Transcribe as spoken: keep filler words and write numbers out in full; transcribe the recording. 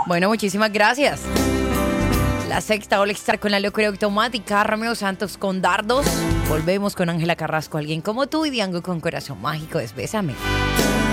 Bueno, muchísimas gracias. La sexta All Star con la locura automática. Romeo Santos con Dardos. Volvemos con Ángela Carrasco, Alguien como tú, y Diango con Corazón Mágico. Desbésame.